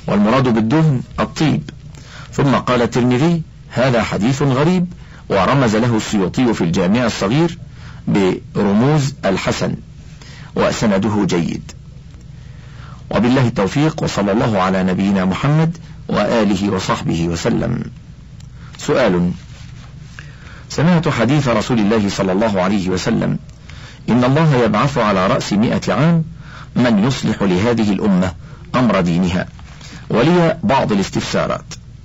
والمراد بالدهن الطيب. ثم قال الترمذي: هذا حديث غريب، ورمز له السيوطي في الجامع الصغير برموز الحسن، وسنده جيد. وبالله التوفيق، وصلى الله على نبينا محمد وآله وصحبه وسلم. سؤال: سمعت حديث رسول الله صلى الله عليه وسلم: إن الله يبعث على رأس 100 عام من يصلح لهذه الأمة أمر دينها. ولي بعض الاستفسارات.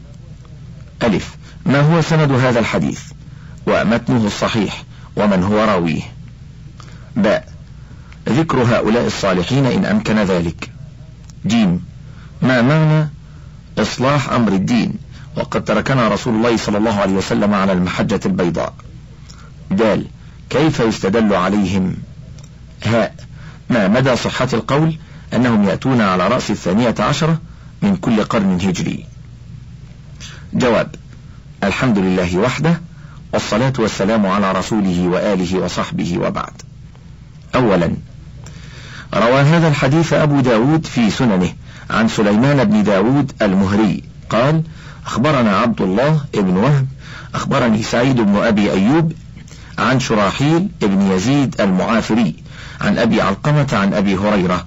ألف: ما هو سند هذا الحديث، ومتنه الصحيح، ومن هو راويه؟ باء: ذكر هؤلاء الصالحين إن أمكن ذلك. جيم: ما معنى إصلاح أمر الدين وقد تركنا رسول الله صلى الله عليه وسلم على المحجة البيضاء؟ دال: كيف يستدل عليهم؟ هاء: ما مدى صحة القول أنهم يأتون على رأس 12 من كل قرن هجري؟ جواب: الحمد لله وحده، والصلاة والسلام على رسوله وآله وصحبه، وبعد. أولا، روى هذا الحديث أبو داود في سننه عن سليمان بن داود المهري قال: أخبرنا عبد الله بن وهب أخبرني سعيد بن أبي أيوب عن شراحيل بن يزيد المعافري عن أبي علقمة عن أبي هريرة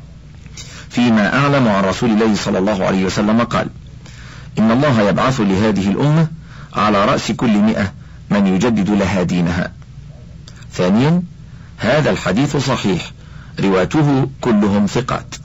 فيما أعلم عن رسول الله صلى الله عليه وسلم قال: إن الله يبعث لهذه الأمة على رأس كل 100 من يجدد لها دينها. ثانيا، هذا الحديث صحيح، رواته كلهم ثقات.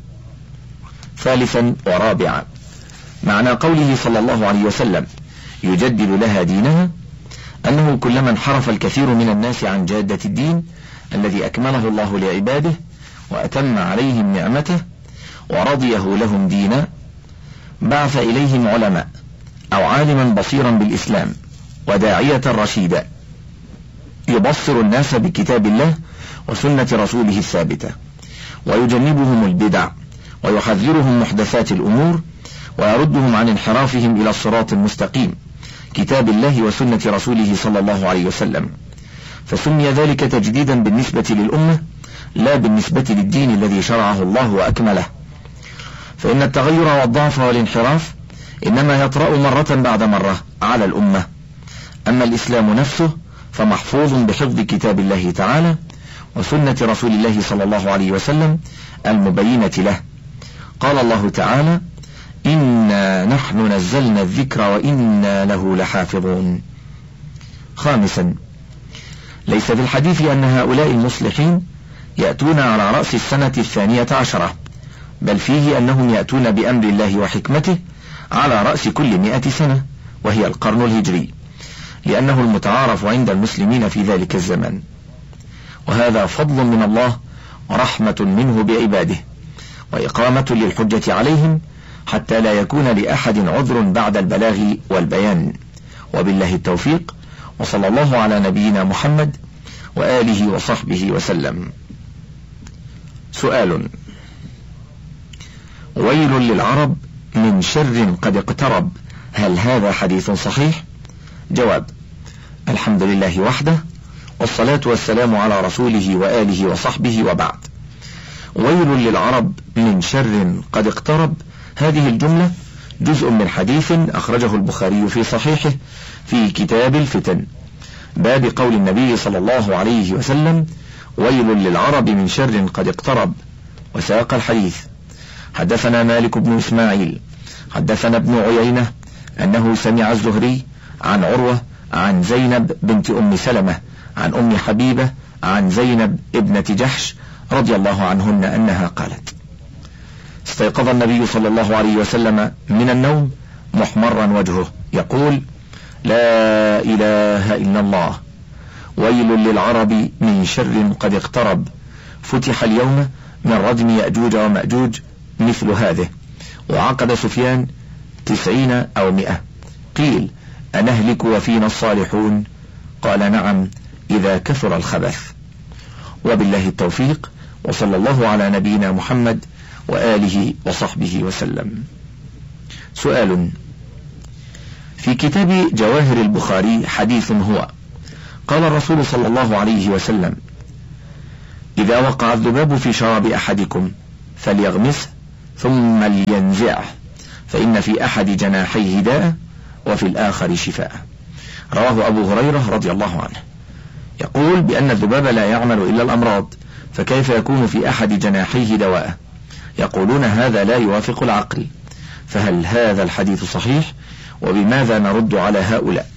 ثالثا ورابعا، معنى قوله صلى الله عليه وسلم يجدد لها دينها أنه كلما انحرف الكثير من الناس عن جادة الدين الذي أكمله الله لعباده وأتم عليهم نعمته ورضيه لهم دينا، بعث إليهم علماء أو عالما بصيرا بالإسلام وداعية رشيدا يبصر الناس بكتاب الله وسنة رسوله الثابتة، ويجنبهم البدع، ويحذرهم محدثات الأمور، ويردهم عن انحرافهم إلى الصراط المستقيم، كتاب الله وسنة رسوله صلى الله عليه وسلم. فسمي ذلك تجديدا بالنسبة للأمة لا بالنسبة للدين الذي شرعه الله وأكمله، فإن التغير والضعف والانحراف إنما يطرأ مرة بعد مرة على الأمة. أما الإسلام نفسه فمحفوظ بحفظ كتاب الله تعالى وسنة رسول الله صلى الله عليه وسلم المبينة له. قال الله تعالى: إنا نحن نزلنا الذكر وإنا له لحافظون. خامسا، ليس في الحديث أن هؤلاء المصلحين يأتون على رأس السنة 12، بل فيه أنهم يأتون بأمر الله وحكمته على رأس كل 100 سنة، وهي القرن الهجري، لأنه المتعارف عند المسلمين في ذلك الزمن، وهذا فضل من الله ورحمة منه بعباده، وإقامة للحجة عليهم حتى لا يكون لأحد عذر بعد البلاغ والبيان. وبالله التوفيق، وصلى الله على نبينا محمد وآله وصحبه وسلم. سؤال: ويل للعرب من شر قد اقترب، هل هذا حديث صحيح؟ جواب: الحمد لله وحده، والصلاة والسلام على رسوله وآله وصحبه، وبعد. ويل للعرب من شر قد اقترب، هذه الجملة جزء من حديث أخرجه البخاري في صحيحه في كتاب الفتن، باب قول النبي صلى الله عليه وسلم: ويل للعرب من شر قد اقترب. وساق الحديث: حدثنا مالك بن إسماعيل حدثنا ابن عيينة أنه سمع الزهري عن عروة عن زينب بنت أم سلمة عن أم حبيبة عن زينب ابنة جحش رضي الله عنهن أنها قالت: استيقظ النبي صلى الله عليه وسلم من النوم محمرا وجهه يقول: لا إله إلا الله، ويل للعرب من شر قد اقترب، فتح اليوم من ردم يأجوج ومأجوج مثل هذه، وعقد سفيان 90 أو 100. قيل: أنهلك وفينا الصالحون؟ قال: نعم، إذا كثر الخبث. وبالله التوفيق، وصلى الله على نبينا محمد وآله وصحبه وسلم. سؤال: في كتاب جواهر البخاري حديث هو: قال الرسول صلى الله عليه وسلم: إذا وقع الذباب في شراب أحدكم فليغمسه ثم لينزعه، فإن في أحد جناحيه داء وفي الآخر شفاء. رواه أبو هريرة رضي الله عنه يقول بأن الذباب لا يعمل إلا الأمراض، فكيف يكون في أحد جناحيه دواء؟ يقولون هذا لا يوافق العقل، فهل هذا الحديث صحيح؟ وبماذا نرد على هؤلاء؟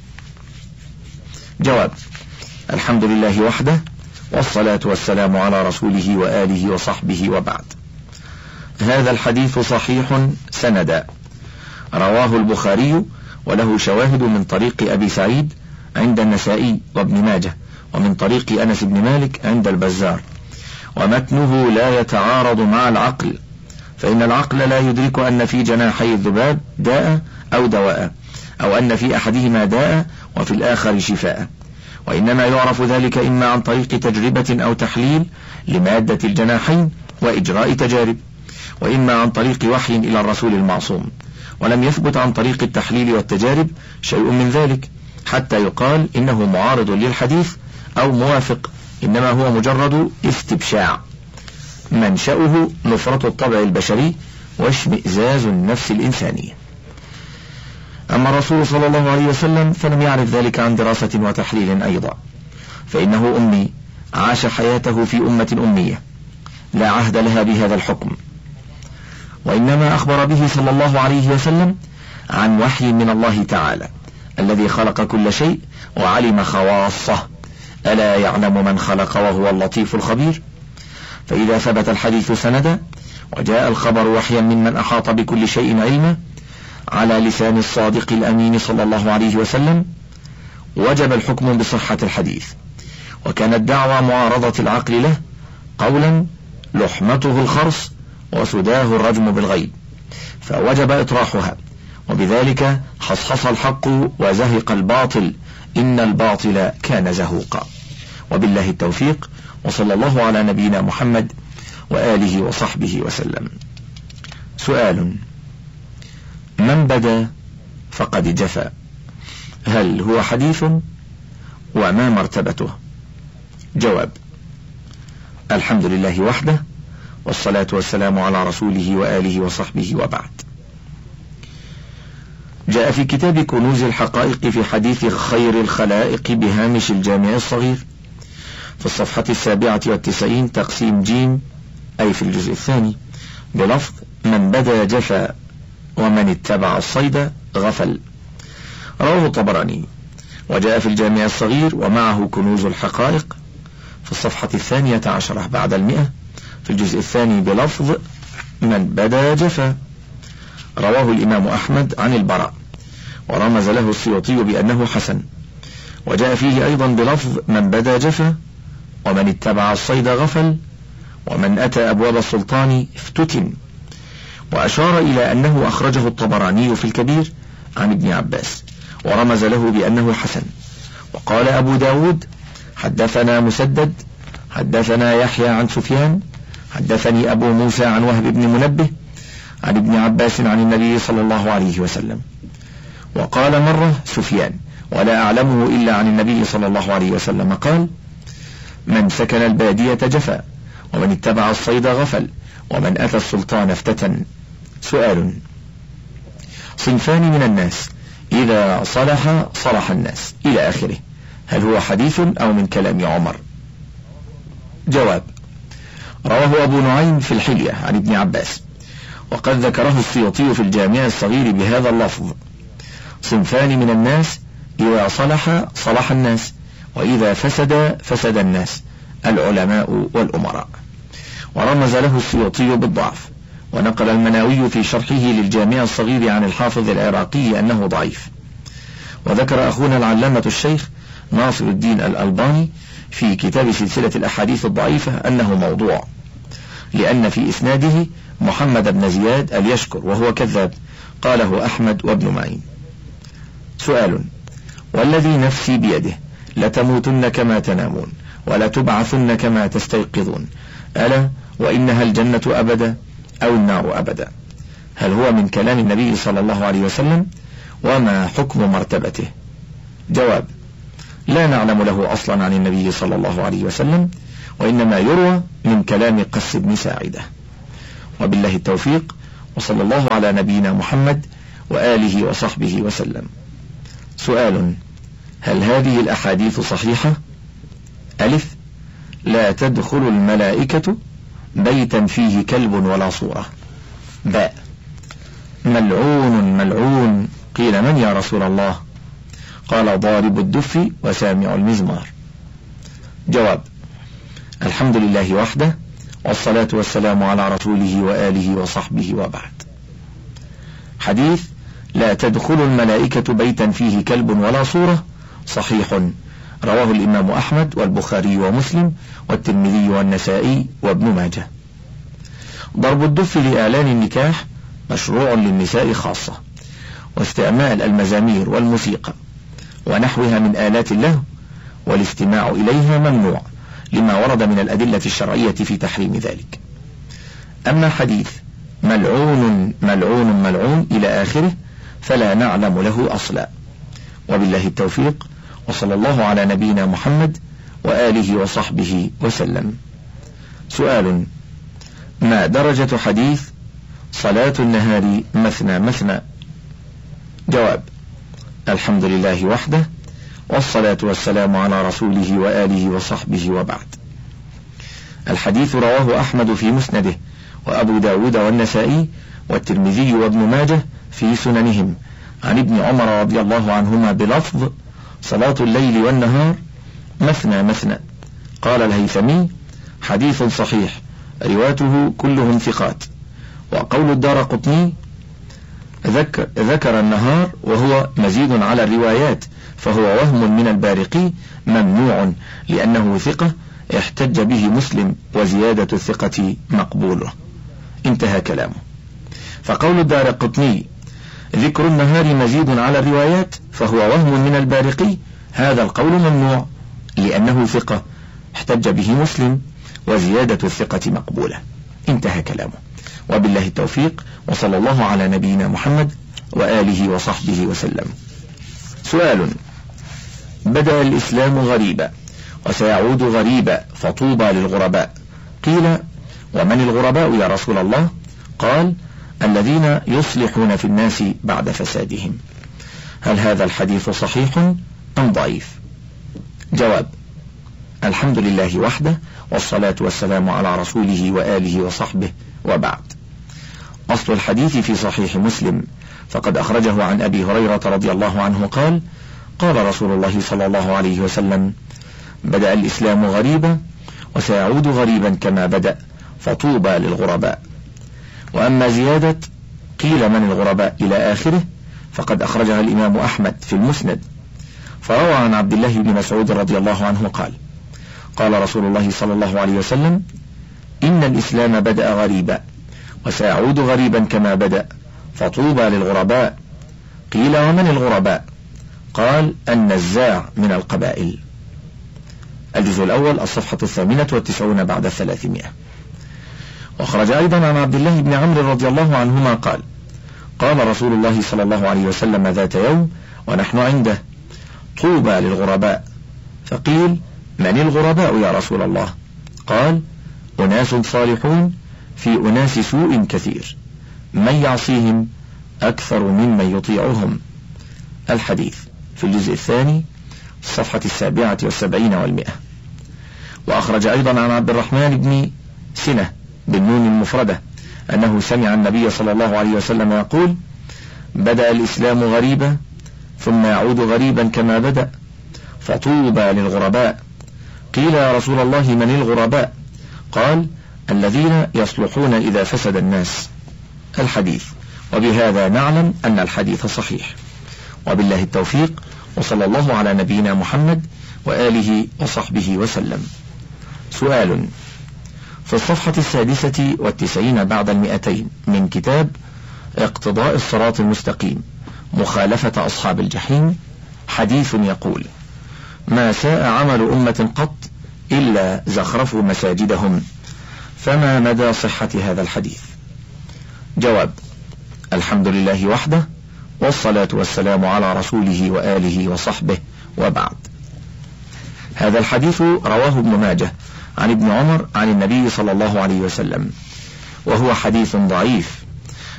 جواب: الحمد لله وحده، والصلاة والسلام على رسوله وآله وصحبه، وبعد. هذا الحديث صحيح سندا، رواه البخاري وله شواهد من طريق أبي سعيد عند النسائي وابن ماجه، ومن طريق أنس بن مالك عند البزار، ومتنه لا يتعارض مع العقل، فإن العقل لا يدرك أن في جناحي الذباب داء أو دواء، أو أن في أحدهما داء وفي الآخر شفاء، وإنما يعرف ذلك إما عن طريق تجربة أو تحليل لمادة الجناحين وإجراء تجارب، وإما عن طريق وحي إلى الرسول المعصوم، ولم يثبت عن طريق التحليل والتجارب شيء من ذلك حتى يقال إنه معارض للحديث أو موافق، إنما هو مجرد استبشاع منشأه نفرة الطبع البشري واشمئزاز النفس الإنسانية. أما الرسول صلى الله عليه وسلم فلم يعرف ذلك عن دراسة وتحليل أيضا، فإنه أمي عاش حياته في أمة أمية لا عهد لها بهذا الحكم، وإنما أخبر به صلى الله عليه وسلم عن وحي من الله تعالى الذي خلق كل شيء وعلم خواصه، ألا يعلم من خلق وهو اللطيف الخبير؟ فإذا ثبت الحديث سندا وجاء الخبر وحيا ممن أحاط بكل شيء علما على لسان الصادق الأمين صلى الله عليه وسلم، وجب الحكم بصحة الحديث، وكانت دعوى معارضة العقل له قولا لحمته الخرص وسداه الرجم بالغيب، فوجب إطراحها، وبذلك حصحص الحق وزهق الباطل، إن الباطل كان زهوقا. وبالله التوفيق، وصلى الله على نبينا محمد وآله وصحبه وسلم. سؤال: من بدا فقد جفا، هل هو حديث؟ وما مرتبته؟ جواب: الحمد لله وحده، والصلاة والسلام على رسوله وآله وصحبه، وبعد. جاء في كتاب كنوز الحقائق في حديث خير الخلائق بهامش الجامع الصغير في الصفحة 97 تقسيم جيم، أي في الجزء الثاني، بلفظ: من بدا جفا ومن اتبع الصيد غفل. رواه الطبراني. وجاء في الجامع الصغير ومعه كنوز الحقائق في الصفحة 12 بعد 100 في الجزء الثاني بلفظ: من بدا جفا. رواه الإمام أحمد عن البراء، ورمز له السيوطي بأنه حسن. وجاء فيه أيضا بلفظ: من بدا جفا ومن اتبع الصيد غفل ومن أتى أبواب السلطان افتتن. وأشار إلى أنه أخرجه الطبراني في الكبير عن ابن عباس، ورمز له بأنه حسن. وقال أبو داود: حدثنا مسدد حدثنا يحيى عن سفيان حدثني أبو موسى عن وهب بن منبه عن ابن عباس عن النبي صلى الله عليه وسلم. وقال مرة سفيان ولا أعلمه إلا عن النبي صلى الله عليه وسلم قال: من سكن البادية جفا ومن اتبع الصيد غفل ومن أتى السلطان افتتن. سؤال: صنفان من الناس إذا صلح صلح الناس إلى آخره، هل هو حديث أو من كلام عمر؟ جواب: رواه أبو نعيم في الحلية عن ابن عباس، وقد ذكره السيوطي في الجامع الصغير بهذا اللفظ: صنفان من الناس إذا صلح صلح الناس وإذا فسد فسد الناس، العلماء والأمراء. ورمز له السيوطي بالضعف، ونقل المناوي في شرحه للجامع الصغير عن الحافظ العراقي أنه ضعيف. وذكر أخونا العلامة الشيخ ناصر الدين الألباني في كتاب سلسلة الأحاديث الضعيفة أنه موضوع، لأن في إسناده محمد بن زياد اليشكر وهو كذاب، قاله أحمد وابن معين. سؤال: والذي نفسي بيده لتموتن كما تنامون ولتبعثن كما تستيقظون، ألا وإنها الجنة أبدا أو النار أبدا، هل هو من كلام النبي صلى الله عليه وسلم؟ وما حكم مرتبته؟ جواب: لا نعلم له أصلا عن النبي صلى الله عليه وسلم، وإنما يروى من كلام قس بن ساعدة. وبالله التوفيق، وصلى الله على نبينا محمد وآله وصحبه وسلم. سؤال: هل هذه الأحاديث صحيحة؟ ألف: لا تدخل الملائكة بيتا فيه كلب ولا صورة. باء: ملعون ملعون، قيل من يا رسول الله؟ قال: ضارب الدف وسامع المزمار. جواب: الحمد لله وحده، والصلاة والسلام على رسوله وآله وصحبه وبعد. حديث لا تدخل الملائكة بيتا فيه كلب ولا صورة صحيح، رواه الإمام أحمد والبخاري ومسلم والترمذي والنسائي وابن ماجه. ضرب الدف لإعلان النكاح مشروع للنساء خاصة، واستعمال المزامير والموسيقى ونحوها من آلات اللهو والاستماع إليها ممنوع لما ورد من الأدلة الشرعية في تحريم ذلك. أما حديث ملعون ملعون ملعون إلى آخره فلا نعلم له أصلا، وبالله التوفيق، وصلى الله على نبينا محمد وآله وصحبه وسلم. سؤال: ما درجة حديث صلاة النهار مثنى مثنى؟ جواب: الحمد لله وحده، والصلاة والسلام على رسوله وآله وصحبه وبعد. الحديث رواه أحمد في مسنده، وأبو داود والنسائي والترمذي وابن ماجه في سننهم عن ابن عمر رضي الله عنهما بلفظ: صلاة الليل والنهار مثنى مثنى. قال الهيثمي: حديث صحيح، رواته كلهم ثقات. وقول الدارقطني: ذكر النهار وهو مزيد على الروايات، فهو وهم من البارقي ممنوع لأنه ثقة احتج به مسلم، وزيادة الثقة مقبولة. انتهى كلامه. فقول الدارقطني ذكر النهار مزيد على الروايات فهو وهم من البارقي، هذا القول ممنوع لأنه ثقة احتج به مسلم، وزيادة الثقة مقبولة. انتهى كلامه، وبالله التوفيق، وصلى الله على نبينا محمد وآله وصحبه وسلم. سؤال: بدأ الإسلام غريبا وسيعود غريبا فطوبى للغرباء. قيل: ومن الغرباء يا رسول الله؟ قال: الذين يصلحون في الناس بعد فسادهم. هل هذا الحديث صحيح أم ضعيف؟ جواب: الحمد لله وحده، والصلاة والسلام على رسوله وآله وصحبه وبعد. أصل الحديث في صحيح مسلم، فقد أخرجه عن أبي هريرة رضي الله عنه قال: قال رسول الله صلى الله عليه وسلم: بدأ الإسلام غريبا وسيعود غريبا كما بدأ فطوبى للغرباء. وأما زيادة قيل من الغرباء إلى آخره فقد أخرجها الإمام أحمد في المسند، فروى عن عبد الله بن مسعود رضي الله عنه قال: قال رسول الله صلى الله عليه وسلم: إن الإسلام بدأ غريبا وسيعود غريبا كما بدأ فطوبى للغرباء. قيل: ومن الغرباء؟ قال: النزاع من القبائل. الجزء الأول الصفحة 98 بعد 300. وخرج أيضا عن عبد الله بن عمرو رضي الله عنهما قال: قال رسول الله صلى الله عليه وسلم ذات يوم ونحن عنده: طوبى للغرباء. فقيل: من الغرباء يا رسول الله؟ قال: أناس صالحون في أناس سوء كثير، من يعصيهم أكثر ممن يطيعهم. الحديث في الجزء الثاني الصفحة 77 و100. وأخرج أيضا عن عبد الرحمن بن سنة بالنون المفردة أنه سمع النبي صلى الله عليه وسلم يقول: بدأ الإسلام غريبا ثم يعود غريبا كما بدأ فطوبى للغرباء. قيل: يا رسول الله من الغرباء؟ قال: الذين يصلحون إذا فسد الناس. الحديث. وبهذا نعلم أن الحديث صحيح، وبالله التوفيق، وصلى الله على نبينا محمد وآله وصحبه وسلم. سؤال: في الصفحة 96 بعد 200 من كتاب اقتضاء الصراط المستقيم مخالفة أصحاب الجحيم حديث يقول: ما ساء عمل أمة قط إلا زخرفوا مساجدهم، فما مدى صحة هذا الحديث؟ جواب: الحمد لله وحده، والصلاة والسلام على رسوله وآله وصحبه وبعد. هذا الحديث رواه ابن ماجه عن ابن عمر عن النبي صلى الله عليه وسلم، وهو حديث ضعيف،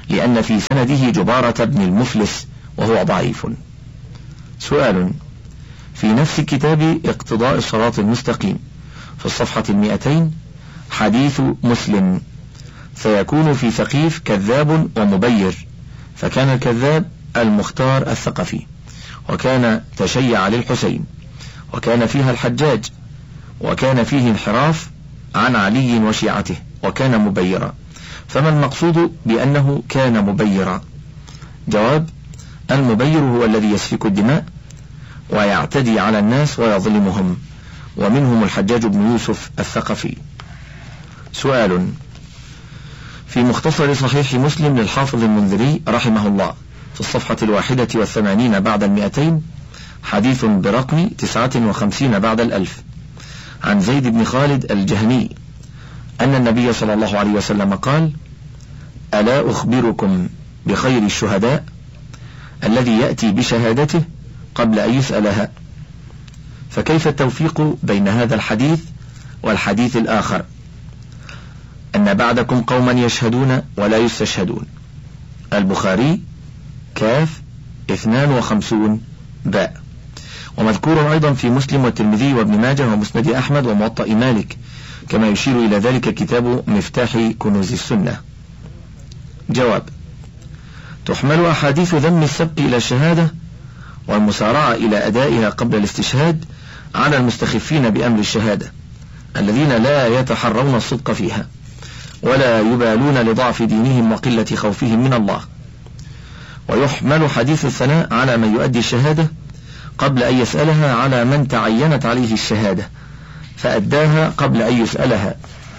لأن في سنده جبارة بن المفلس وهو ضعيف. سؤال: في نفس كتاب اقتضاء الصراط المستقيم في الصفحة 200 حديث مسلم: سيكون في ثقيف كذاب ومبير، فكان الكذاب المختار الثقفي، وكان تشيع للحسين، وكان فيها الحجاج، وكان فيه انحراف عن علي وشيعته، وكان مبيرا. فما المقصود بأنه كان مبيرا؟ جواب: المبير هو الذي يسفك الدماء ويعتدي على الناس ويظلمهم، ومنهم الحجاج بن يوسف الثقفي. سؤال: في مختصر صحيح مسلم للحافظ المنذري رحمه الله في الصفحة 81 بعد 200 حديث برقم 59 بعد 1000 عن زيد بن خالد الجهني أن النبي صلى الله عليه وسلم قال: ألا أخبركم بخير الشهداء الذي يأتي بشهادته قبل أن يسألها؟ فكيف التوفيق بين هذا الحديث والحديث الآخر أن بعدكم قوما يشهدون ولا يستشهدون؟ البخاري كاف 52 باء. ومذكور أيضا في مسلم والترمذي وابن ماجه ومسند أحمد وموطأ مالك، كما يشير إلى ذلك كتاب مفتاح كنوز السنة. جواب: تحمل أحاديث ذم السبق إلى الشهادة والمسارعة إلى أدائها قبل الاستشهاد على المستخفين بأمر الشهادة الذين لا يتحرون الصدق فيها ولا يبالون لضعف دينهم وقلة خوفهم من الله. ويحمل حديث الثناء على من يؤدي الشهادة قبل أن يسألها على من تعينت عليه الشهادة فأداها قبل أن يسألها،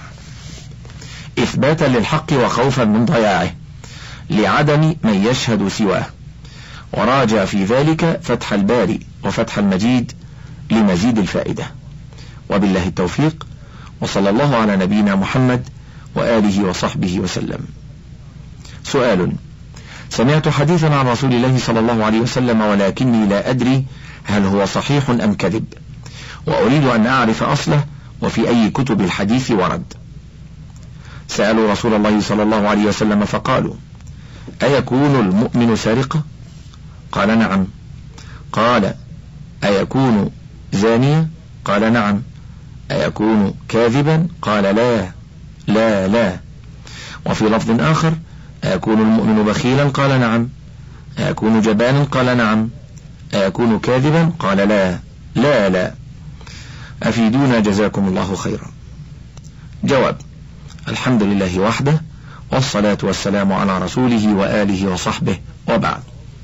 إثباتا للحق وخوفا من ضياعه لعدم من يشهد سواه. وراجع في ذلك فتح الباري وفتح المجيد لمزيد الفائدة. وبالله التوفيق، وصلى الله على نبينا محمد وآله وصحبه وسلم. سؤال: سمعت حديثا عن رسول الله صلى الله عليه وسلم ولكني لا أدري هل هو صحيح أم كذب، وأريد أن أعرف أصله وفي أي كتب الحديث ورد. سألوا رسول الله صلى الله عليه وسلم فقالوا: أيكون المؤمن سارقا؟ قال: نعم. قال: أيكون زانيا؟ قال: نعم. أيكون كاذبا؟ قال: لا لا لا. وفي لفظ آخر: أيكون المؤمن بخيلا؟ قال: نعم. أيكون جبانا؟ قال: نعم. أيكون كاذبا؟ قال: لا لا لا. أفيدونا جزاكم الله خيرا. جواب: الحمد لله وحده، والصلاة والسلام على رسوله وآله وصحبه، وبعد.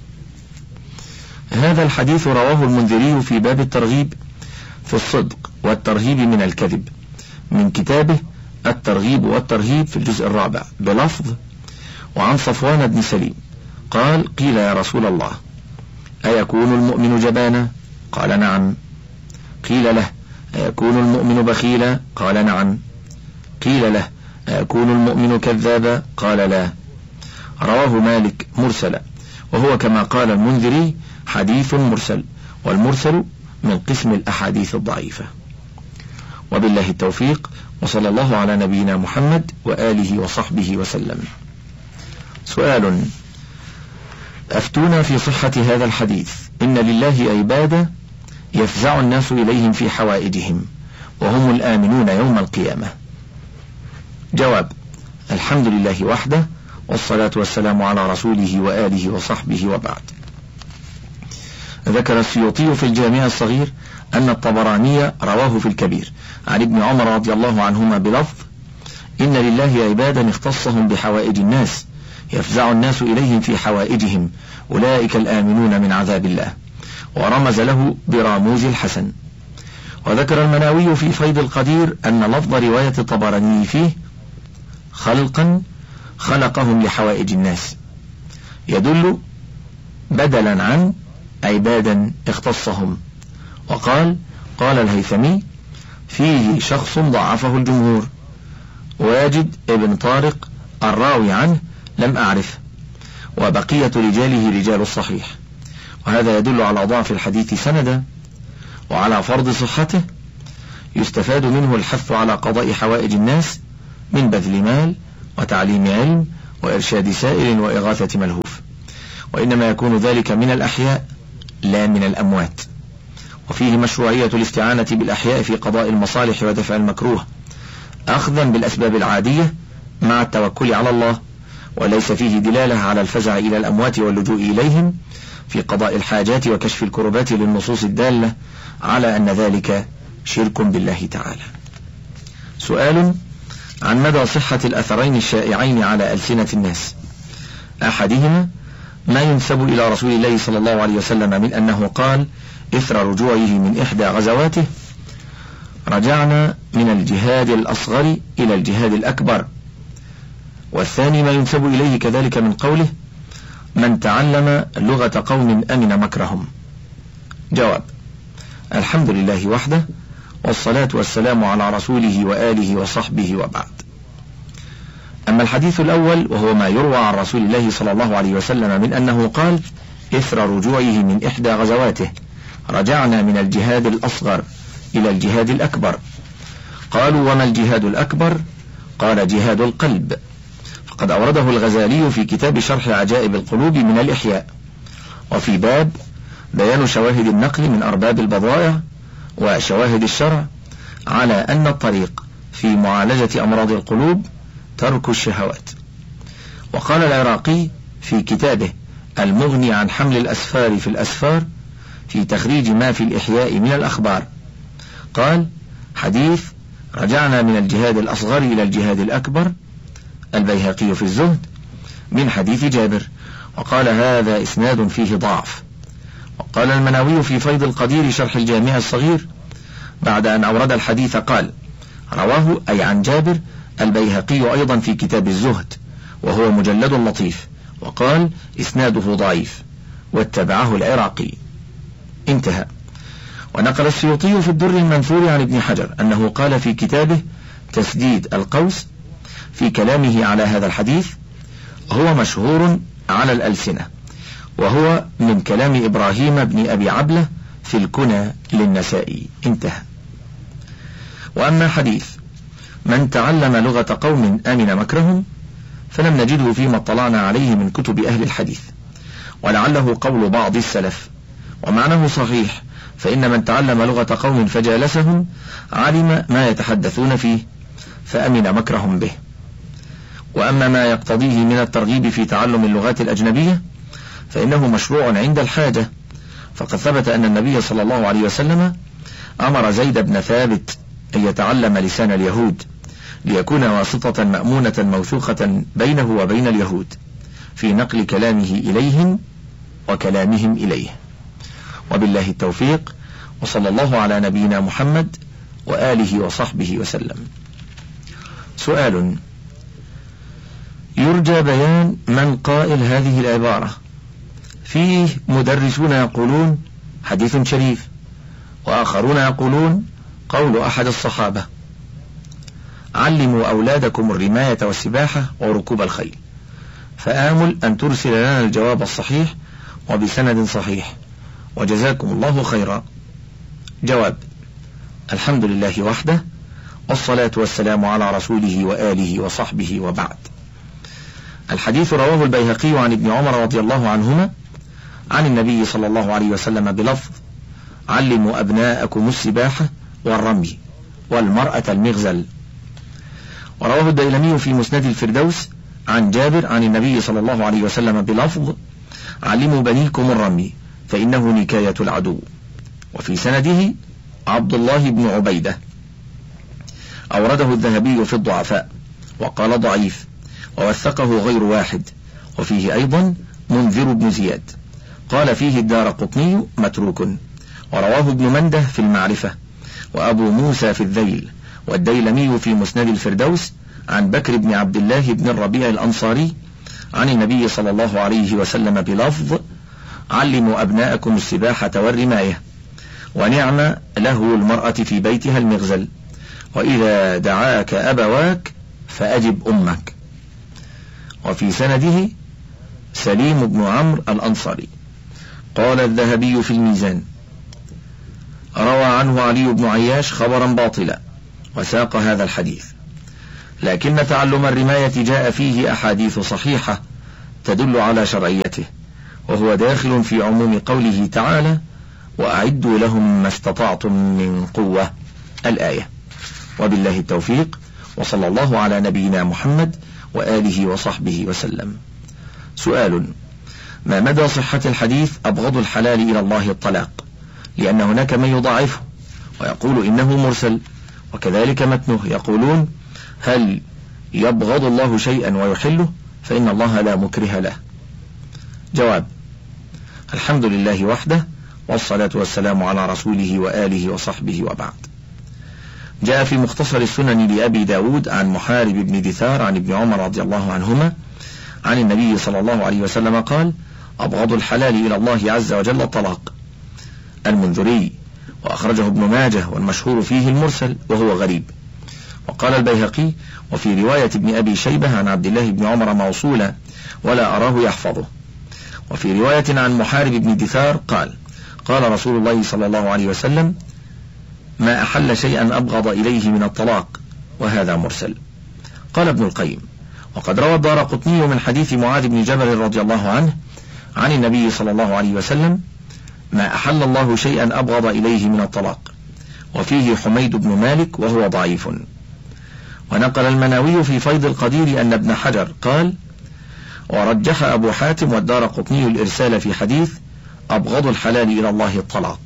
هذا الحديث رواه المنذري في باب الترغيب في الصدق والترهيب من الكذب من كتابه الترغيب والترهيب في الجزء 4 بلفظ: وعن صفوان بن سليم قال: قيل يا رسول الله أيكون المؤمن جبانا؟ قال: نعم. قيل له: أيكون المؤمن بخيلا؟ قال: نعم. قيل له: أيكون المؤمن كذابا؟ قال: لا. رواه مالك مرسلا، وهو كما قال المنذري حديث مرسل، والمرسل من قسم الأحاديث الضعيفة. وبالله التوفيق، وصلى الله على نبينا محمد وآله وصحبه وسلم. سؤال: أفتونا في صحة هذا الحديث: إن لله عبادا يفزع الناس إليهم في حوائجهم وهم الآمنون يوم القيامة. جواب: الحمد لله وحده، والصلاة والسلام على رسوله وآله وصحبه، وبعد. ذكر السيوطي في الجامع الصغير أن الطبراني رواه في الكبير عن ابن عمر رضي الله عنهما بلفظ: إن لله عبادا اختصهم بحوائج الناس يفزع الناس إليهم في حوائجهم أولئك الآمنون من عذاب الله، ورمز له براموز الحسن. وذكر المناوي في فيض القدير أن لفظ رواية الطبراني فيه خلقا خلقهم لحوائج الناس يدل بدلا عن عبادا اختصهم. وقال الهيثمي: فيه شخص ضعفه الجمهور، واجد ابن طارق الراوي عنه لم أعرف، وبقية رجاله رجال الصحيح. وهذا يدل على ضعف الحديث سندا وعلى فرض صحته. يستفاد منه الحث على قضاء حوائج الناس من بذل مال وتعليم علم وإرشاد سائل وإغاثة ملهوف، وإنما يكون ذلك من الأحياء لا من الأموات. وفيه مشروعية الاستعانة بالأحياء في قضاء المصالح ودفع المكروه أخذا بالأسباب العادية مع التوكل على الله، وليس فيه دلالة على الفزع إلى الأموات واللجوء إليهم في قضاء الحاجات وكشف الكربات للنصوص الدالة على أن ذلك شرك بالله تعالى. سؤال عن مدى صحة الأثرين الشائعين على ألسنة الناس، أحدهما ما ينسب إلى رسول الله صلى الله عليه وسلم من أنه قال إثر رجوعه من إحدى غزواته: رجعنا من الجهاد الأصغر إلى الجهاد الأكبر. والثاني ما ينسب إليه كذلك من قوله: من تعلم لغة قوم أمن مكرهم. جواب: الحمد لله وحده، والصلاة والسلام على رسوله وآله وصحبه، وبعد. أما الحديث الأول وهو ما يروى عن رسول الله صلى الله عليه وسلم من أنه قال إثر رجوعه من إحدى غزواته: رجعنا من الجهاد الأصغر إلى الجهاد الأكبر. قالوا: وما الجهاد الأكبر؟ قال: جهاد القلب. فقد أورده الغزالي في كتاب شرح عجائب القلوب من الإحياء، وفي باب بيان شواهد النقل من أرباب البضائع وشواهد الشرع على أن الطريق في معالجة أمراض القلوب ترك الشهوات. وقال العراقي في كتابه المغني عن حمل الأسفار في الأسفار في تخريج ما في الإحياء من الأخبار، قال: حديث رجعنا من الجهاد الأصغر إلى الجهاد الأكبر، البيهقي في الزهد، من حديث جابر، وقال: هذا إسناد فيه ضعف. وقال المناوي في فيض القدير شرح الجامع الصغير بعد أن أورد الحديث قال: رواه أي عن جابر البيهقي أيضا في كتاب الزهد، وهو مجلد لطيف، وقال: إسناده ضعيف، واتبعه العراقي. انتهى. ونقل السيوطي في الدر المنثور عن ابن حجر أنه قال في كتابه تسديد القوس في كلامه على هذا الحديث: هو مشهور على الألسنة، وهو من كلام إبراهيم بن أبي عبلة في الكنى للنسائي. انتهى. وأما حديث من تعلم لغة قوم آمن مكرهم فلم نجده فيما اطلعنا عليه من كتب أهل الحديث، ولعله قول بعض السلف، ومعناه صحيح، فإن من تعلم لغة قوم فجالسهم علم ما يتحدثون فيه فأمن مكرهم به. وأما ما يقتضيه من الترغيب في تعلم اللغات الأجنبية فإنه مشروع عند الحاجة، فقد ثبت أن النبي صلى الله عليه وسلم أمر زيد بن ثابت أن يتعلم لسان اليهود ليكون واسطة مأمونة موثوقة بينه وبين اليهود في نقل كلامه إليهم وكلامهم إليه. وبالله التوفيق، وصلى الله على نبينا محمد وآله وصحبه وسلم. سؤال: يرجى بيان من قائل هذه العبارة: فيه مدرسون يقولون حديث شريف، وآخرون يقولون قول أحد الصحابة: علموا أولادكم الرماية والسباحة وركوب الخيل. فآمل أن ترسل لنا الجواب الصحيح وبسند صحيح، وجزاكم الله خيرا. جواب: الحمد لله وحده، والصلاة والسلام على رسوله وآله وصحبه، وبعد. الحديث رواه البيهقي عن ابن عمر رضي الله عنهما عن النبي صلى الله عليه وسلم بلفظ: علموا أبناءكم السباحة والرمي والمرأة المغزل. ورواه الديلمي في مسند الفردوس عن جابر عن النبي صلى الله عليه وسلم بلفظ: علموا بنيكم الرمي فإنه نكاية العدو. وفي سنده عبد الله بن عبيدة. أورده الذهبي في الضعفاء وقال ضعيف، ووثقه غير واحد. وفيه أيضا منذر بن زياد قال فيه الدارقطني متروك. ورواه ابن منده في المعرفة، وأبو موسى في الذيل، والديلمي في مسند الفردوس عن بكر بن عبد الله بن الربيع الأنصاري عن النبي صلى الله عليه وسلم بلفظ: علموا أبناءكم السباحة والرماية، ونعم له المرأة في بيتها المغزل، وإذا دعاك أبواك فأجب أمك. وفي سنده سليم بن عمرو الأنصاري. قال الذهبي في الميزان: روى عنه علي بن عياش خبرا باطلا وساق هذا الحديث. لكن تعلم الرماية جاء فيه أحاديث صحيحة تدل على شرعيته، وهو داخل في عموم قوله تعالى: وأعدوا لهم ما استطعتم من قوة، الآية. وبالله التوفيق، وصلى الله على نبينا محمد وآله وصحبه وسلم. سؤال: ما مدى صحة الحديث أبغض الحلال إلى الله الطلاق؟ لأن هناك من يضعفه ويقول إنه مرسل، وكذلك متنه يقولون: هل يبغض الله شيئا ويحله؟ فإن الله لا مكره له. جواب: الحمد لله وحده، والصلاة والسلام على رسوله وآله وصحبه، وبعد. جاء في مختصر السنن لأبي داود عن محارب بن دثار عن ابن عمر رضي الله عنهما عن النبي صلى الله عليه وسلم قال: أبغض الحلال إلى الله عز وجل الطلاق. المنذري، وأخرجه ابن ماجه، والمشهور فيه المرسل وهو غريب. وقال البيهقي: وفي رواية ابن أبي شيبة عن عبد الله بن عمر موصولا ولا أراه يحفظه. وفي رواية عن محارب بن دثار قال: قال رسول الله صلى الله عليه وسلم: ما أحل شيئا أبغض إليه من الطلاق، وهذا مرسل. قال ابن القيم: وقد روى الدارقطني من حديث معاذ بن جبل رضي الله عنه عن النبي صلى الله عليه وسلم: ما أحل الله شيئا أبغض إليه من الطلاق، وفيه حميد بن مالك وهو ضعيف. ونقل المناوي في فيض القدير أن ابن حجر قال: ورجح أبو حاتم والدارقطني الإرسال في حديث أبغض الحلال إلى الله الطلاق.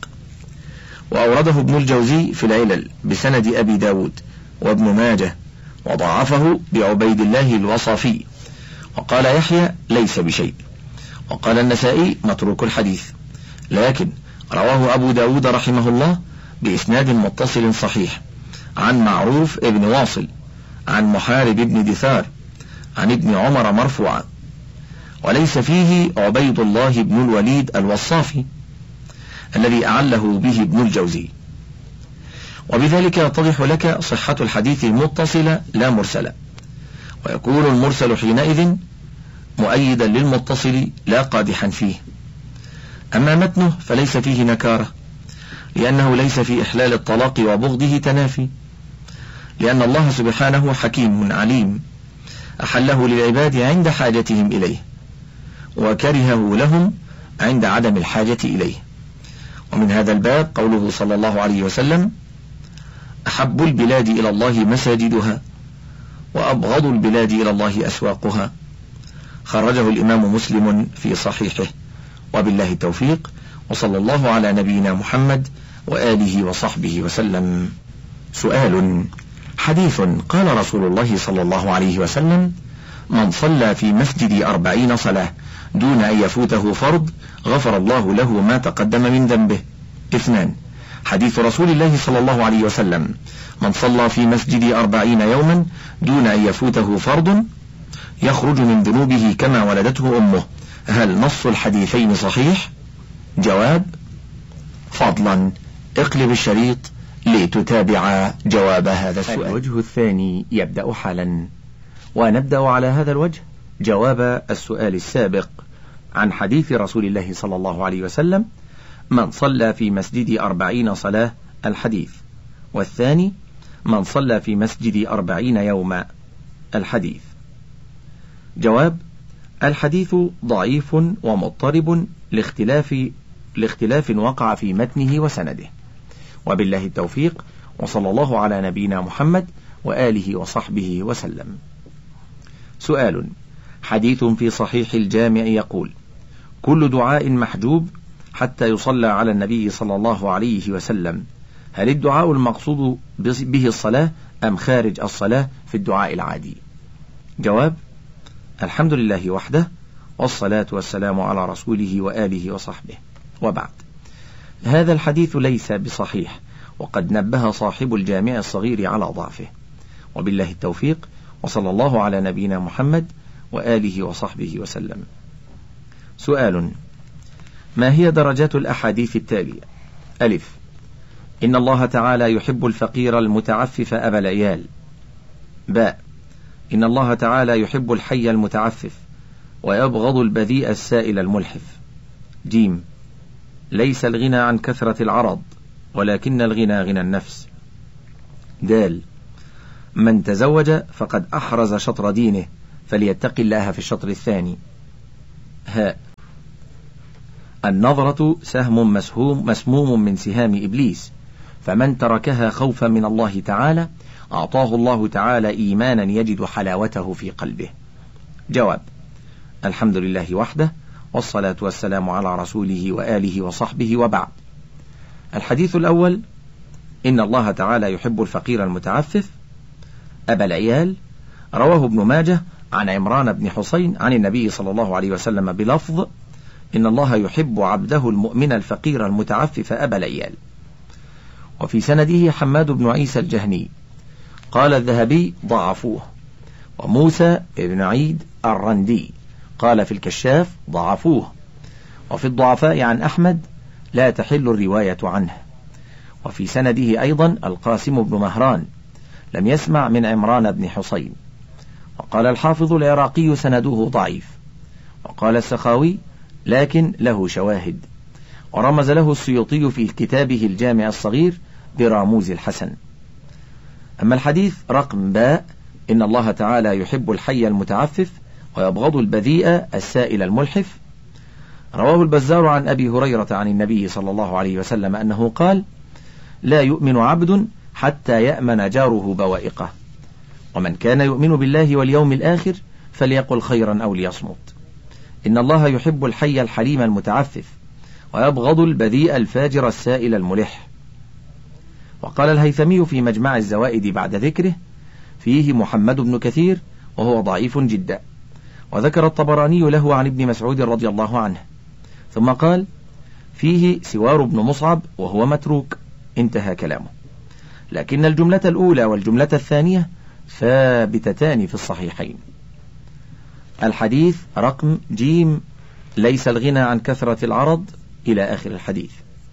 وأورده ابن الجوزي في العلل بسند أبي داود وابن ماجه، وضعفه بعبيد الله الوصافي، وقال يحيى ليس بشيء. وقال النسائي متروك الحديث، لكن رواه أبو داود رحمه الله بإسناد متصل صحيح عن معروف ابن واصل عن محارب ابن دثار عن ابن عمر مرفوعا، وليس فيه عبيد الله بن الوليد الوصافي الذي أعله به ابن الجوزي. وبذلك يتضح لك صحة الحديث المتصل لا مرسل، ويكون المرسل حينئذ مؤيدا للمتصل لا قادحا فيه. أما متنه فليس فيه نكارة، لأنه ليس في إحلال الطلاق وبغضه تنافي، لأن الله سبحانه حكيم عليم، أحله للعباد عند حاجتهم إليه، وكرهه لهم عند عدم الحاجة إليه. ومن هذا الباب قوله صلى الله عليه وسلم: أحب البلاد إلى الله مساجدها، وأبغض البلاد إلى الله أسواقها. خرجه الإمام مسلم في صحيحه. وبالله التوفيق، وصلى الله على نبينا محمد وآله وصحبه وسلم. سؤال: حديث قال رسول الله صلى الله عليه وسلم: من صلى في مسجد 40 صلاة دون أن يفوته فرض غفر الله له ما تقدم من ذنبه. 2. حديث رسول الله صلى الله عليه وسلم: من صلى في مسجد 40 يوما دون أن يفوته فرض يخرج من ذنوبه كما ولدته أمه. هل نص الحديثين صحيح؟ جواب: فضلا اقلب الشريط لتتابع جواب هذا السؤال. الوجه الثاني يبدأ حالا، ونبدأ على هذا الوجه جواب السؤال السابق عن حديث رسول الله صلى الله عليه وسلم: من صلى في مسجد 40 صلاة، الحديث. والثاني: من صلى في مسجد 40 يوما، الحديث. جواب: الحديث ضعيف ومضطرب لاختلاف وقع في متنه وسنده. وبالله التوفيق، وصلى الله على نبينا محمد وآله وصحبه وسلم. سؤال: حديث في صحيح الجامع يقول: كل دعاء محجوب حتى يصلى على النبي صلى الله عليه وسلم. هل الدعاء المقصود به الصلاة أم خارج الصلاة في الدعاء العادي؟ جواب: الحمد لله وحده، والصلاة والسلام على رسوله وآله وصحبه، وبعد. هذا الحديث ليس بصحيح، وقد نبه صاحب الجامع الصغير على ضعفه. وبالله التوفيق، وصلى الله على نبينا محمد وآله وصحبه وسلم. سؤال: ما هي درجات الأحاديث التالية؟ ألف: إن الله تعالى يحب الفقير المتعفف أبا العيال. باء: إن الله تعالى يحب الحي المتعفف ويبغض البذيء السائل الملحف. جيم: ليس الغنى عن كثرة العرض، ولكن الغنى غنى النفس. دال: من تزوج فقد أحرز شطر دينه فليتق الله في الشطر الثاني. هاء. النظرة سهم مسموم من سهام إبليس، فمن تركها خوفا من الله تعالى أعطاه الله تعالى إيمانا يجد حلاوته في قلبه. جواب: الحمد لله وحده، والصلاة والسلام على رسوله وآله وصحبه، وبعد. الحديث الأول: إن الله تعالى يحب الفقير المتعفف. أبا العيال رواه ابن ماجه عن عمران بن حسين عن النبي صلى الله عليه وسلم بلفظ: إن الله يحب عبده المؤمن الفقير المتعفف أبا العيال. وفي سنده حماد بن عيسى الجهني. قال الذهبي: ضعفوه. وموسى بن عيد الرندي قال في الكشاف: ضعفوه. وفي الضعفاء عن أحمد: لا تحل الرواية عنه. وفي سنده أيضا القاسم بن مهران لم يسمع من عمران بن حسين. وقال الحافظ العراقي: سنده ضعيف. وقال السخاوي: لكن له شواهد. ورمز له السيوطي في كتابه الجامع الصغير براموز الحسن. أما الحديث رقم باء: إن الله تعالى يحب الحي المتعفف ويبغض البذيء السائل الملحف. رواه البزار عن أبي هريرة عن النبي صلى الله عليه وسلم أنه قال: لا يؤمن عبد حتى يأمن جاره بوائقه، ومن كان يؤمن بالله واليوم الآخر فليقل خيرا أو ليصمت. إن الله يحب الحي الحليم المتعفف ويبغض البذيء الفاجر السائل الملح. وقال الهيثمي في مجمع الزوائد بعد ذكره: فيه محمد بن كثير وهو ضعيف جدا. وذكر الطبراني له عن ابن مسعود رضي الله عنه، ثم قال: فيه سوار بن مصعب وهو متروك. انتهى كلامه. لكن الجملة الأولى والجملة الثانية ثابتتان في الصحيحين. الحديث رقم جيم: ليس الغنى عن كثرة العرض، إلى آخر الحديث.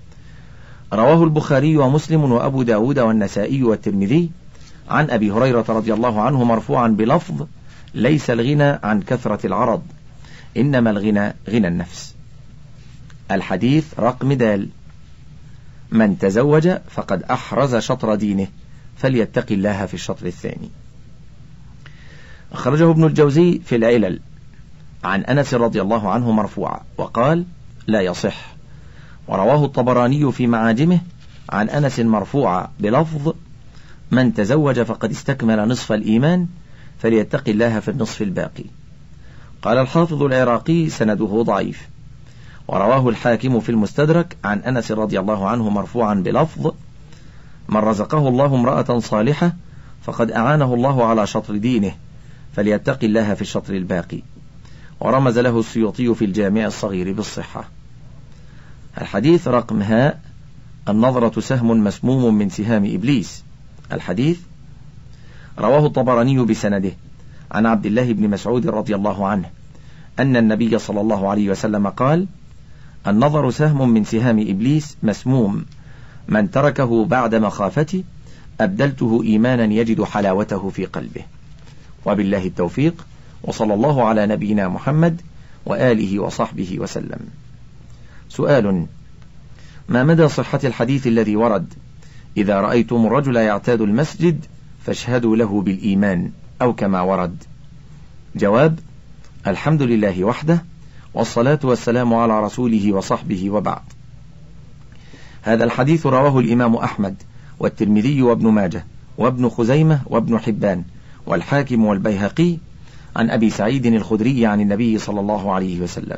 رواه البخاري ومسلم وأبو داود والنسائي والترمذي عن أبي هريرة رضي الله عنه مرفوعا بلفظ: ليس الغنى عن كثرة العرض، إنما الغنى غنى النفس. الحديث رقم دال: من تزوج فقد أحرز شطر دينه فليتق الله في الشطر الثاني. أخرجه ابن الجوزي في العلل عن أنس رضي الله عنه مرفوعا وقال: لا يصح. ورواه الطبراني في معاجمه عن أنس مرفوعا بلفظ: من تزوج فقد استكمل نصف الإيمان فليتق الله في النصف الباقي. قال الحافظ العراقي: سنده ضعيف. ورواه الحاكم في المستدرك عن أنس رضي الله عنه مرفوعا بلفظ: من رزقه الله امرأة صالحة فقد أعانه الله على شطر دينه فليتق الله في الشطر الباقي. ورمز له السيوطي في الجامع الصغير بالصحة. الحديث رقم هاء: النظرة سهم مسموم من سهام إبليس. الحديث رواه الطبراني بسنده عن عبد الله بن مسعود رضي الله عنه أن النبي صلى الله عليه وسلم قال: النظر سهم من سهام إبليس مسموم، من تركه بعد مخافتي أبدلته إيمانا يجد حلاوته في قلبه. وبالله التوفيق، وصلى الله على نبينا محمد وآله وصحبه وسلم. سؤال: ما مدى صحة الحديث الذي ورد: إذا رأيتم الرجل يعتاد المسجد فاشهدوا له بالإيمان، أو كما ورد؟ جواب: الحمد لله وحده، والصلاة والسلام على رسوله وصحبه، وبعد. هذا الحديث رواه الإمام أحمد والترمذي وابن ماجه وابن خزيمة وابن حبان والحاكم والبيهقي عن أبي سعيد الخدري عن النبي صلى الله عليه وسلم.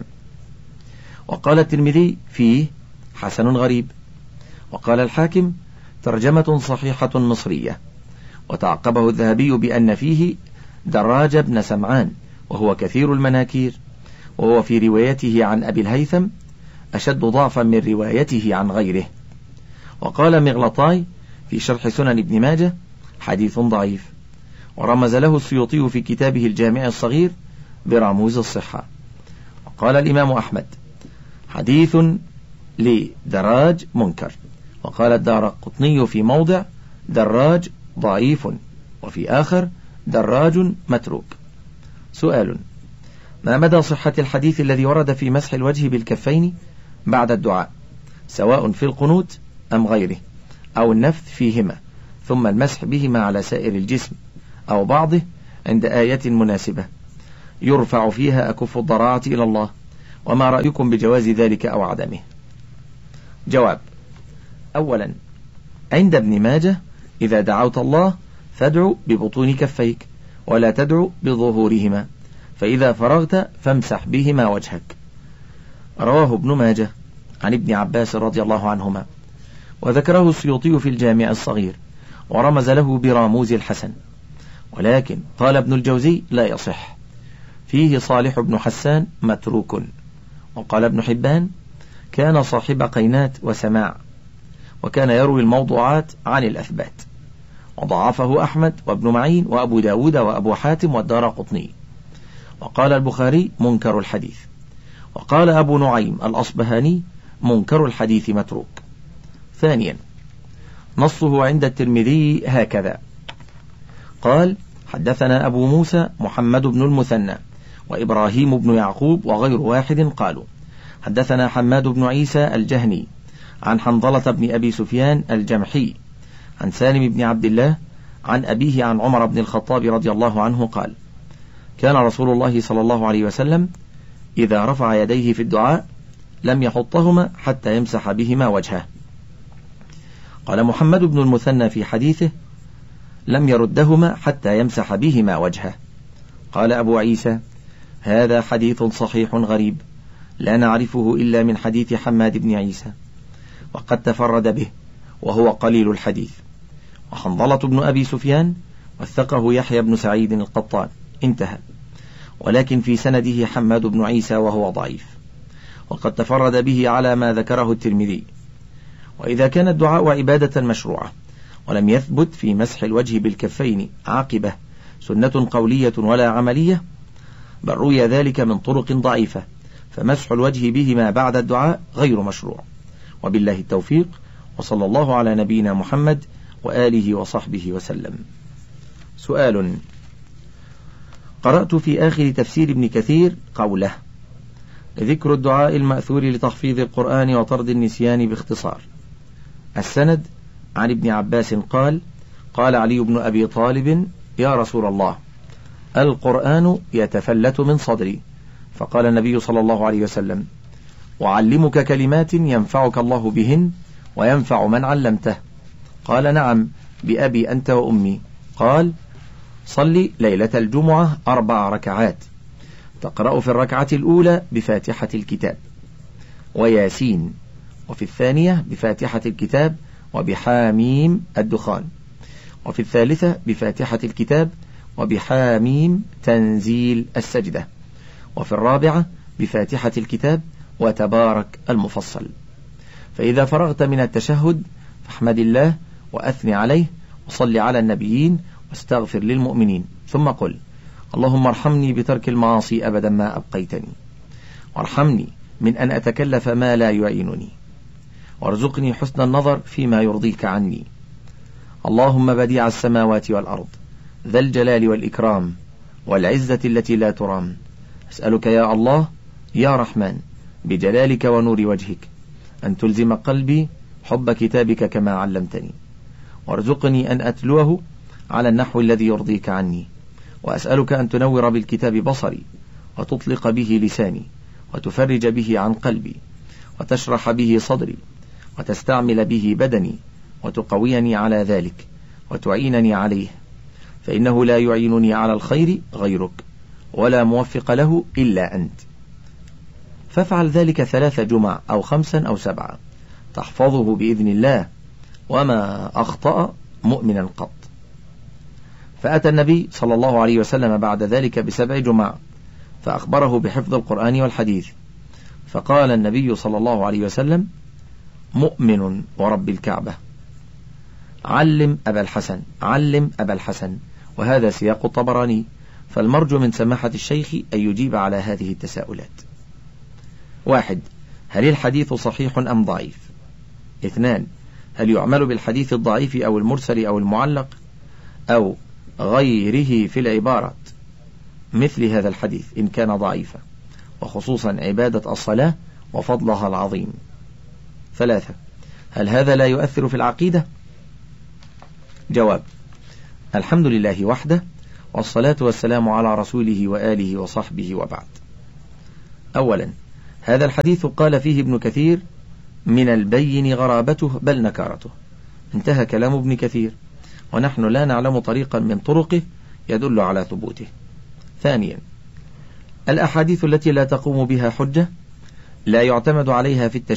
وقال الترمذي فيه: حسن غريب. وقال الحاكم: ترجمة صحيحة مصرية. وتعقبه الذهبي بأن فيه دراج بن سمعان وهو كثير المناكير، وهو في روايته عن أبي الهيثم أشد ضعفا من روايته عن غيره. وقال مغلطاي في شرح سنن ابن ماجه: حديث ضعيف. ورمز له السيوطي في كتابه الجامع الصغير برموز الصحة. وقال الإمام أحمد: حديث لدراج منكر. وقال الدارقطني في موضع: دراج ضعيف، وفي آخر: دراج متروك. سؤال: ما مدى صحة الحديث الذي ورد في مسح الوجه بالكفين بعد الدعاء، سواء في القنوت أم غيره، أو النفث فيهما ثم المسح بهما على سائر الجسم، أو بعضه عند آية مناسبة يرفع فيها أكف الضراعة إلى الله، وما رأيكم بجواز ذلك أو عدمه؟ جواب: أولا، عند ابن ماجه إذا دعوت الله فادعو ببطون كفيك ولا تدعو بظهورهما، فإذا فرغت فامسح بهما وجهك. رواه ابن ماجه عن ابن عباس رضي الله عنهما، وذكره السيوطي في الجامع الصغير ورمز له براموز الحسن، ولكن قال ابن الجوزي لا يصح، فيه صالح بن حسان متروك. وقال ابن حبان كان صاحب قينات وسماع، وكان يروي الموضوعات عن الأثبات، وضعفه أحمد وابن معين وأبو داود وأبو حاتم والدارقطني. وقال البخاري منكر الحديث. وقال أبو نعيم الأصبهاني منكر الحديث متروك. ثانيا، نصه عند الترمذي هكذا: قال حدثنا أبو موسى محمد بن المثنى وإبراهيم بن يعقوب وغير واحد قالوا حدثنا حماد بن عيسى الجهني عن حنظلة بن أبي سفيان الجمحي عن سالم بن عبد الله عن أبيه عن عمر بن الخطاب رضي الله عنه قال: كان رسول الله صلى الله عليه وسلم إذا رفع يديه في الدعاء لم يحطهما حتى يمسح بهما وجهه. قال محمد بن المثنى في حديثه: لم يردهما حتى يمسح بهما وجهه. قال أبو عيسى: هذا حديث صحيح غريب لا نعرفه إلا من حديث حماد بن عيسى، وقد تفرد به وهو قليل الحديث. وحنظلة بن أبي سفيان وثقه يحيى بن سعيد القطان، انتهى. ولكن في سنده حماد بن عيسى وهو ضعيف، وقد تفرد به على ما ذكره الترمذي. وإذا كان الدعاء عبادة مشروعة ولم يثبت في مسح الوجه بالكفين عاقبة سنة قولية ولا عملية، بل روي ذلك من طرق ضعيفة، فمسح الوجه بهما بعد الدعاء غير مشروع. وبالله التوفيق، وصلى الله على نبينا محمد وآله وصحبه وسلم. سؤال: قرأت في آخر تفسير ابن كثير قوله: ذكر الدعاء المأثور لتحفيظ القرآن وطرد النسيان باختصار. السند عن ابن عباس قال: قال علي بن أبي طالب: يا رسول الله، القرآن يتفلت من صدري. فقال النبي صلى الله عليه وسلم: وعلمك كلمات ينفعك الله بهن وينفع من علمته. قال: نعم، بأبي أنت وأمي. قال: صل ليلة الجمعة 4 ركعات، تقرأ في الركعة الأولى بفاتحة الكتاب وياسين، وفي الثانية بفاتحة الكتاب وبحاميم الدخان، وفي الثالثة بفاتحة الكتاب وبحاميم تنزيل السجدة، وفي الرابعة بفاتحة الكتاب وتبارك المفصل. فإذا فرغت من التشهد فاحمد الله وأثني عليه وصل على النبيين واستغفر للمؤمنين، ثم قل: اللهم ارحمني بترك المعاصي أبدا ما أبقيتني، وارحمني من أن أتكلف ما لا يعينني، وارزقني حسن النظر فيما يرضيك عني. اللهم بديع السماوات والأرض ذا الجلال والإكرام والعزة التي لا ترام، أسألك يا الله يا رحمن بجلالك ونور وجهك أن تلزم قلبي حب كتابك كما علمتني، وارزقني أن أتلوه على النحو الذي يرضيك عني، وأسألك أن تنور بالكتاب بصري وتطلق به لساني وتفرج به عن قلبي وتشرح به صدري وتستعمل به بدني وتقويني على ذلك وتعينني عليه، فإنه لا يعينني على الخير غيرك ولا موفق له إلا أنت. فافعل ذلك 3 جمع أو 5 أو 7 تحفظه بإذن الله، وما أخطأ مؤمنا قط. فأتى النبي صلى الله عليه وسلم بعد ذلك ب7 جمع فأخبره بحفظ القرآن والحديث، فقال النبي صلى الله عليه وسلم: مؤمن ورب الكعبة، علم أبا الحسن، علم أبا الحسن. وهذا سياق الطبراني، فالمرجو من سماحة الشيخ أن يجيب على هذه التساؤلات. 1. هل الحديث صحيح أم ضعيف؟ 2. هل يعمل بالحديث الضعيف أو المرسل أو المعلق أو غيره في العبارات مثل هذا الحديث إن كان ضعيفا، وخصوصا عبادة الصلاة وفضلها العظيم؟ 3. هل هذا لا يؤثر في العقيدة؟ جواب: الحمد لله وحده، والصلاة والسلام على رسوله وآله وصحبه وبعد. أولا، هذا الحديث قال فيه ابن كثير: من البين غرابته بل نكارته. انتهى كلام ابن كثير، ونحن لا نعلم طريقا من طرقه يدل على ثبوته. ثانيا، الأحاديث التي لا تقوم بها حجة لا يعتمد عليها في التشريع